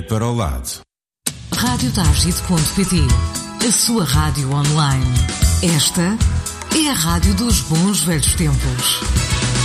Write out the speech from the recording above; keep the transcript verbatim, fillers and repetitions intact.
para o lado. rádio target ponto pt, a sua rádio online. Esta é a rádio dos bons velhos tempos.